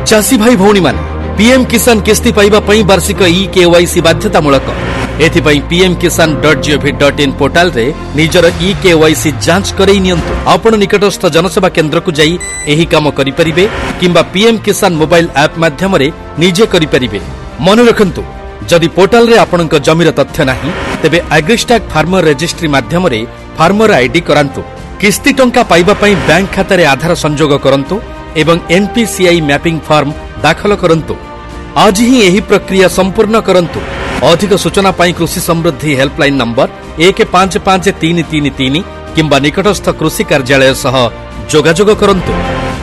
चासी भाई भौणी मान पीएम किसान किस्ती पाइबा पई वार्षिक ई-केवाईसी बाध्यतामूलक एथिपाई pmkisan.gov.in पोर्टाल रे निजर ई-केवाईसी जांच करई नियंतु। आपण निकटस्थ जनसेवा केंद्र को जाई एही काम करि परिबे किंबा पीएम किसान मोबाइल ऐप माध्यम रे निजे करि परिबे। मन रखंतु जदि पोर्टाल रे आपणक जमीर तथ्य नाही तेबे एग्रीस्टैक फार्मर रजिस्ट्री माध्यम रे फार्मर आईडी करांतु। किस्ती टंका पाइबा पई बैंक खाता रे आधार संजोग करंतु एवं एनपीसीआई मैपिंग फॉर्म दाखल करंतु। आज ही एही प्रक्रिया संपूर्ण करंतु। अधिक सूचना पाई कृषि समृद्धि हेल्पलाइन नंबर 155333 किंबा निकटस्थ कृषि कार्यालय सह जोगाजोग करंतु।